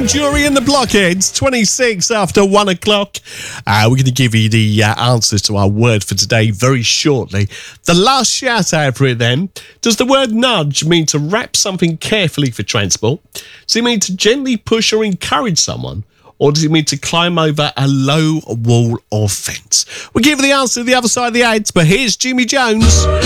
Jury in the Blockheads, 26 after 1 o'clock. We're going to give you the answers to our word for today very shortly. The last shout out for it then. Does the word nudge mean to wrap something carefully for transport? Does it mean to gently push or encourage someone? Or does it mean to climb over a low wall or fence? We'll give you the answer to the other side of the ads, but here's Jimmy Jones.